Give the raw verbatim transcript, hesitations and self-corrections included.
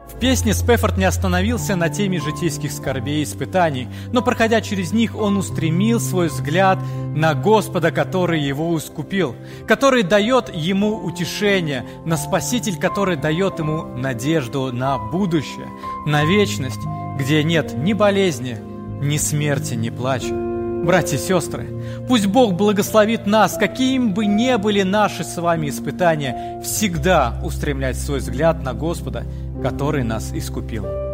В песне Спэффорд не остановился на теме житейских скорбей и испытаний, но, проходя через них, он устремил свой взгляд на Господа, который его искупил, который дает ему утешение, на Спаситель, который дает ему надежду на будущее, на вечность, где нет ни болезни, ни смерти, ни плача. Братья и сестры, пусть Бог благословит нас, какими бы ни были наши с вами испытания, всегда устремлять свой взгляд на Господа, который нас искупил.